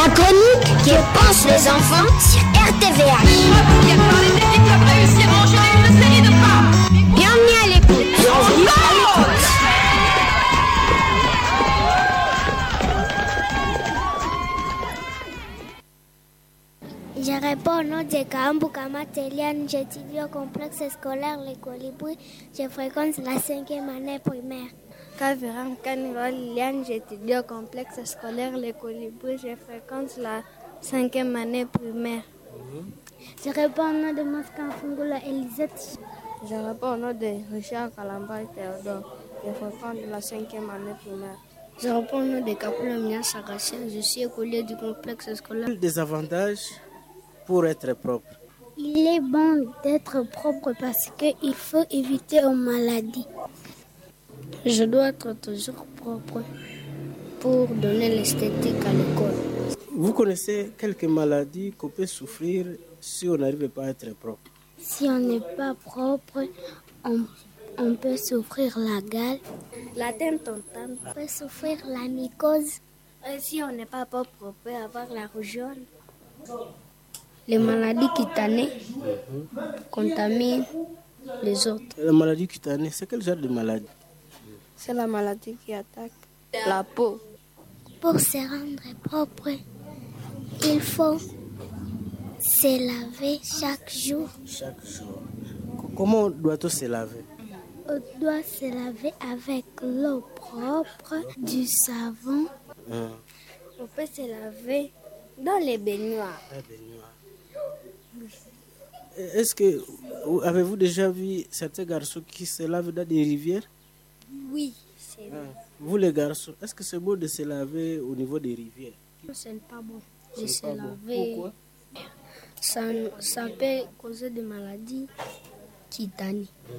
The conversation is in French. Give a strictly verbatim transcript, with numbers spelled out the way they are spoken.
La chronique que pensent les enfants sur R T V H. Bienvenue à l'écoute. Bienvenue à l'écoute. Je réponds au nom de Kambu Kamatelian. J'étudie au complexe scolaire Les Colibris. Je fréquente la cinquième année primaire. Kaviram Kanival Liliane, j'étudie au complexe scolaire Les Colibris. Je fréquente la cinquième année primaire. Je réponds au nom de Moscan Fungula Elisette. Je réponds au nom de Richard Kalamba Théodore. Je fréquente la cinquième année primaire. Je réponds au nom de Kapoulamia Saracen. Je suis écolier du complexe scolaire. Des avantages pour être propre. Il est bon d'être propre parce qu'il faut éviter aux maladies. Je dois être toujours propre pour donner l'esthétique à l'école. Vous connaissez quelques maladies qu'on peut souffrir si on n'arrive pas à être propre? Si on n'est pas propre, on, on peut souffrir la gale, la tentantane, on peut souffrir la mycose. Et si on n'est pas propre, on peut avoir la rougeole. Les maladies cutanées mm-hmm. contaminent les autres. La maladie cutanée, c'est quel genre de maladie? C'est la maladie qui attaque la peau. Pour se rendre propre, il faut se laver chaque jour. Chaque jour. Comment doit-on se laver? On doit se laver avec l'eau propre, du savon. Hum. On peut se laver dans les baignoires. Les baignoires. Est-ce que avez-vous déjà vu certains garçons qui se lavent dans des rivières? Oui, c'est vrai. Ah. Vous les garçons, est-ce que c'est bon de se laver au niveau des rivières? C'est pas bon de se laver. Pourquoi? Ça, ça peut causer des maladies cutanées.